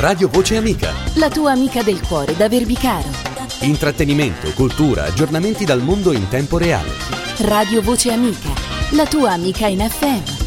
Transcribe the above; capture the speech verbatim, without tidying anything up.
Radio Voce Amica, la tua amica del cuore da Verbicaro. Intrattenimento, cultura, aggiornamenti dal mondo in tempo reale. Radio Voce Amica, la tua amica in F M.